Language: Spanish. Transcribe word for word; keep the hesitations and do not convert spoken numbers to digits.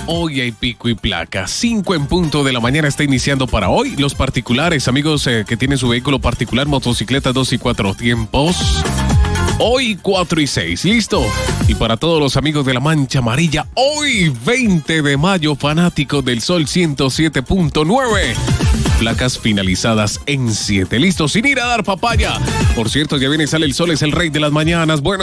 Hoy hay pico y placa. cinco en punto de la mañana está iniciando para hoy. Los particulares, amigos eh, que tienen su vehículo particular, motocicleta dos y cuatro tiempos. Hoy cuatro y seis, listo. Y para todos los amigos de la Mancha Amarilla, hoy veinte de mayo, fanáticos del Sol ciento siete punto nueve. Placas finalizadas en siete. Listo, sin ir a dar papaya. Por cierto, ya viene, sale el sol, es el rey de las mañanas. Bueno.